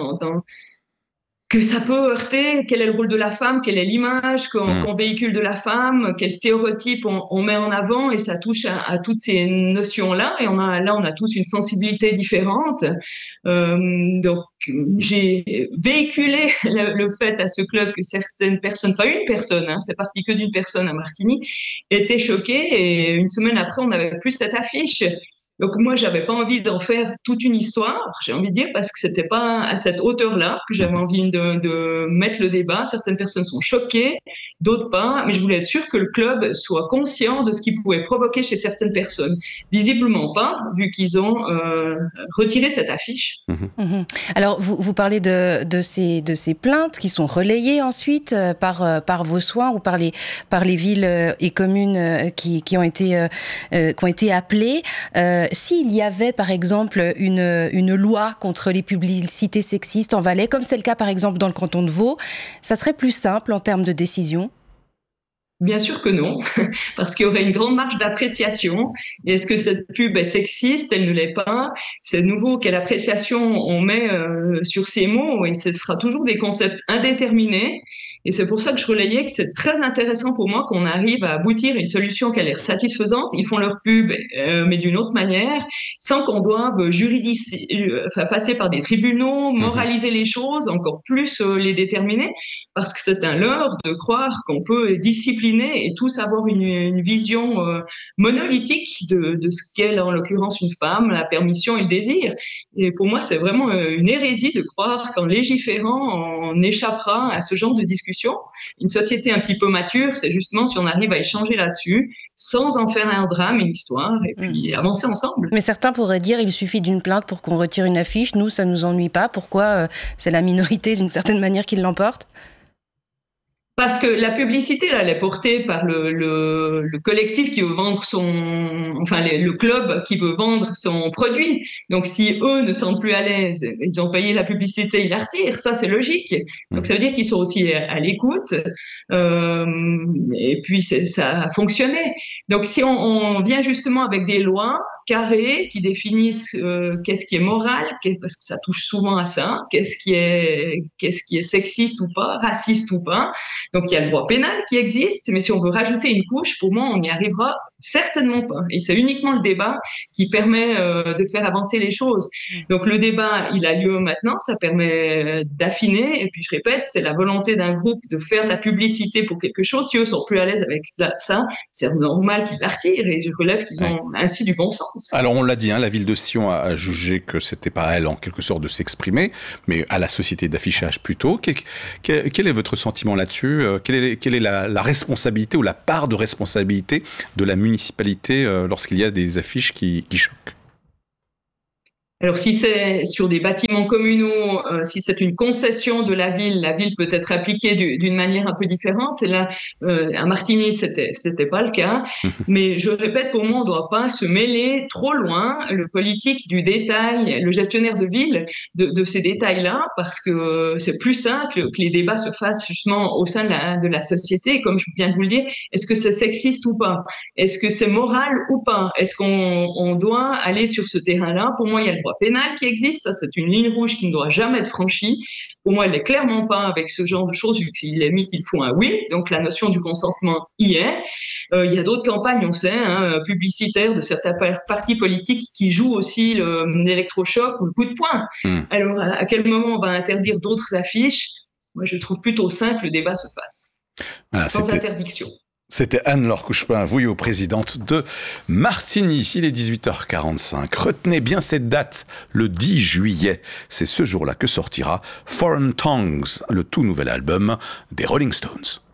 que ça peut heurter. Quel est le rôle de la femme? Quelle est l'image qu'on véhicule de la femme? Quel stéréotype on met en avant? Et ça touche à toutes ces notions-là. Et on a tous une sensibilité différente. Donc, j'ai véhiculé le fait à ce club que certaines personnes, pas une personne, c'est parti que d'une personne à Martigny, étaient choquées. Et une semaine après, on n'avait plus cette affiche. Donc moi, j'avais pas envie d'en faire toute une histoire, j'ai envie de dire, parce que c'était pas à cette hauteur-là que j'avais envie de mettre le débat. Certaines personnes sont choquées, d'autres pas, mais je voulais être sûre que le club soit conscient de ce qu'il pouvait provoquer chez certaines personnes. Visiblement pas, vu qu'ils ont retiré cette affiche. Alors, vous parlez de ces plaintes qui sont relayées ensuite par vos soins ou par les villes et communes qui ont été appelées. S'il y avait, par exemple, une loi contre les publicités sexistes en Valais, comme c'est le cas, par exemple, dans le canton de Vaud, ça serait plus simple en termes de décision? Bien sûr que non, parce qu'il y aurait une grande marge d'appréciation. Et est-ce que cette pub est sexiste? Elle ne l'est pas. C'est nouveau quelle appréciation on met sur ces mots, et ce sera toujours des concepts indéterminés. Et c'est pour ça que je relayais que c'est très intéressant pour moi qu'on arrive à aboutir à une solution qui a l'air satisfaisante. Ils font leur pub, mais d'une autre manière, sans qu'on doive passer par des tribunaux, moraliser les choses, encore plus les déterminer, parce que c'est un leurre de croire qu'on peut discipliner et tous avoir une vision monolithique de ce qu'est en l'occurrence une femme, la permission et le désir. Et pour moi, c'est vraiment une hérésie de croire qu'en légiférant, on échappera à ce genre de discussion. Une société un petit peu mature, c'est justement si on arrive à échanger là-dessus, sans en faire un drame et une histoire, et puis avancer ensemble. Mais certains pourraient dire il suffit d'une plainte pour qu'on retire une affiche. Nous, ça nous ennuie pas. Pourquoi c'est la minorité d'une certaine manière qui l'emporte? Parce que la publicité, là, elle est portée par le collectif qui veut vendre le club qui veut vendre son produit. Donc, si eux ne sont plus à l'aise, ils ont payé la publicité, ils la retirent. Ça, c'est logique. Donc, ça veut dire qu'ils sont aussi à l'écoute. Et puis, ça a fonctionné. Donc, si on vient justement avec des lois carrées qui définissent qu'est-ce qui est moral, parce que ça touche souvent à ça, qu'est-ce qui est sexiste ou pas, raciste ou pas. Donc, il y a le droit pénal qui existe, mais si on veut rajouter une couche, pour moi, on n'y arrivera certainement pas. Et c'est uniquement le débat qui permet de faire avancer les choses. Donc, le débat, il a lieu maintenant, ça permet d'affiner. Et puis, je répète, c'est la volonté d'un groupe de faire de la publicité pour quelque chose. Si eux sont plus à l'aise avec ça, c'est normal qu'ils la retirent. Et je relève qu'ils ont ainsi du bon sens. Alors, on l'a dit, la ville de Sion a jugé que c'était pas à elle, en quelque sorte, de s'exprimer, mais à la société d'affichage plutôt. Quel est votre sentiment là-dessus ? Quelle est la responsabilité ou la part de responsabilité de la municipalité lorsqu'il y a des affiches qui choquent ? Alors, si c'est sur des bâtiments communaux, si c'est une concession de la ville peut être appliquée d'une manière un peu différente. Et là, à Martigny, c'était pas le cas. Mais je répète, pour moi, on ne doit pas se mêler trop loin, le politique du détail, le gestionnaire de ville, de ces détails-là, parce que c'est plus simple que les débats se fassent justement au sein de la société. Et comme je viens de vous le dire, est-ce que c'est sexiste ou pas ? Est-ce que c'est moral ou pas ? Est-ce qu'on doit aller sur ce terrain-là ? Pour moi, il y a le droit pénal qui existe, ça c'est une ligne rouge qui ne doit jamais être franchie. Pour moi, elle n'est clairement pas avec ce genre de choses, vu qu'il est mis qu'il faut un oui, donc la notion du consentement y est. Il y a d'autres campagnes, on sait, publicitaires de certains partis politiques qui jouent aussi l'électrochoc ou le coup de poing. Alors, à quel moment on va interdire d'autres affiches ? Moi, je trouve plutôt simple que le débat se fasse, sans interdiction. C'était Anne-Laure Couchepin, Vouillot, présidente de Martigny. Il est 18h45. Retenez bien cette date, le 10 juillet. C'est ce jour-là que sortira Foreign Tongues, le tout nouvel album des Rolling Stones.